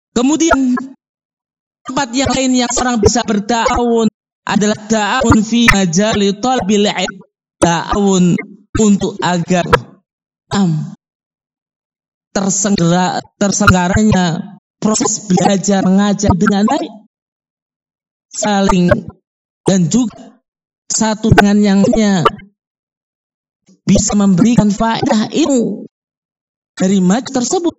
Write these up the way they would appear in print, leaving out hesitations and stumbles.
Kemudian tempat yang lain yang seorang bisa berta'awun adalah ta'awun fi majali talbil ilm, ta'awun untuk agar terselenggaranya proses belajar mengajar dengan baik, saling dan juga satu dengan yang lainnya bisa memberikan faedah ilmu dari majlis tersebut.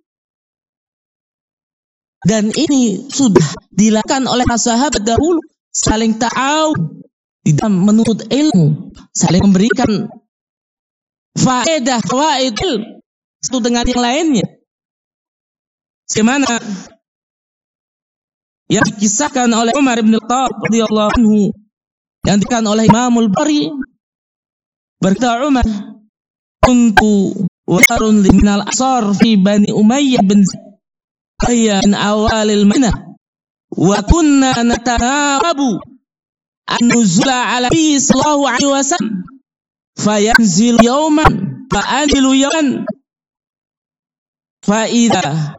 Dan ini sudah dilakukan oleh para sahabat dahulu, saling ta'awun di dalam menuntut ilmu, saling memberikan faedah ilmu satu dengan yang lainnya. Bagaimana yang dikisahkan oleh Umar bin Khattab radhiyallahu anhu, yang dikatakan oleh Imamul Bari, berkata Umar, kuntu warun minal asar fi Bani Umayyah bin Zaid min awalil Madinah wa kunna natarabu an-nuzula ala Nabi sallallahu alaihi wasallam fayanzil yawman fa anzilu yawman fa idza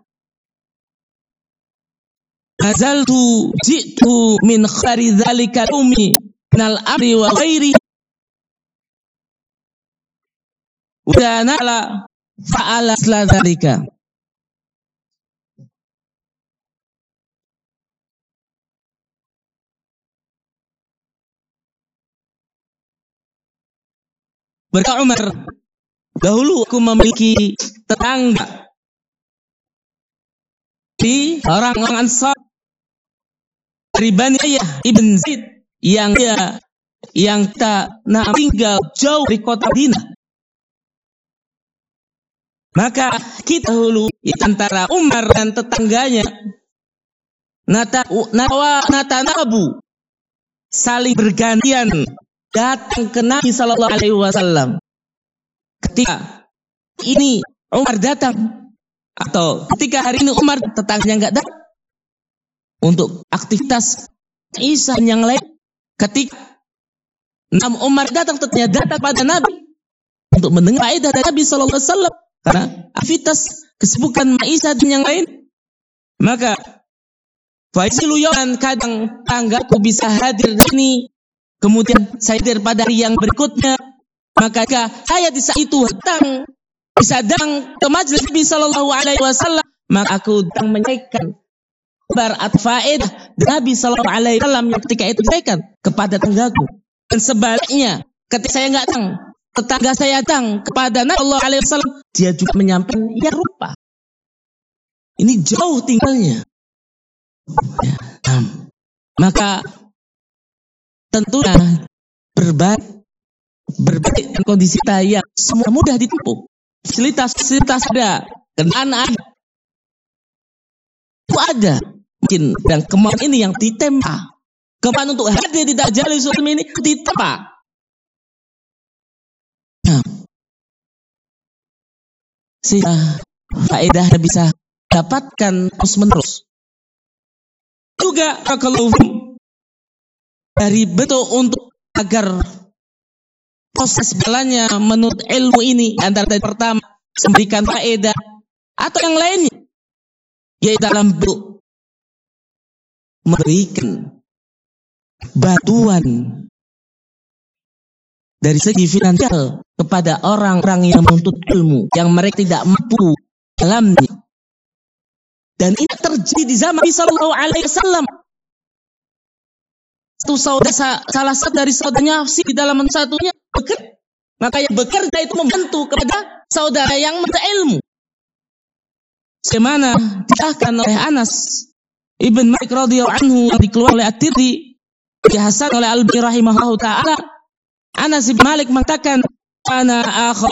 nazaltu ji'tu min khari dzalika umi minal amri wa ghairi wa nala fa'ala dzalika. Berkata Umar, dahulu aku memiliki tetangga di orang-orang Ansar dari Bani Umayyah ibn Zaid yang tinggal jauh dari kota Madinah. Maka kita dahulu antara Umar dan tetangganya natanabu, saling bergantian datang ke Nabi sallallahu alaihi wasallam. Ketika ini Umar datang, atau ketika hari ini Umar tetangganya enggak datang untuk aktivitas Isa yang lain, ketika Umar datang tetapnya datang pada Nabi untuk mendengar faedah dari Nabi sallallahu alaihi wasallam, karena aktivitas kesibukan Isa dan yang lain. Maka faizilu yawman, kadang tanggaku bisa hadir di sini, kemudian saya hadir pada hari yang berikutnya. Maka saya di saat itu bisa datang ke majelis Nabi sallallahu alaihi wasallam, maka aku datang menyampaikan kabar atau faedah dari Nabi sallallahu alaihi wasallam yang ketika itu disampaikan kepada tetanggaku. Dan sebaliknya, ketika saya enggak datang, tetangga saya datang kepada Nabi sallallahu alaihi wasallam, dia juga menyampaikan ya rupa. Ini jauh tinggalnya. Ya, maka tentunya berbagai kondisi kita yang semua mudah ditempuh. Fasilitas ada, kendaraan ada, itu ada. Mungkin dan kemarin ini yang ditempa. Kemana untuk hadir di majelis ilmu ini ditempa. Sehingga faedahnya bisa dapatkan terus menerus. Juga kalau dari bentuk untuk agar proses jalannya menurut ilmu ini, antara tadi pertama memberikan faedah atau yang lainnya, yaitu dalam bentuk memberikan bantuan dari segi finansial kepada orang-orang yang menuntut ilmu yang mereka tidak mampu dalamnya. Dan ini terjadi di zaman Nabi sallallahu alaihi wasallam. Salah satu dari saudaranya di dalam satunya bekerja, maka yang bekerja itu membantu kepada saudara yang menuntut ilmu. Sebagaimana dikatakan oleh Anas ibn Malik radhiyallahu anhu, yang dikeluarkan oleh At-Tirmidzi, dihasan oleh Al-Albani rahimahullahu taala. Anas ibn Malik mengatakan, ana akhu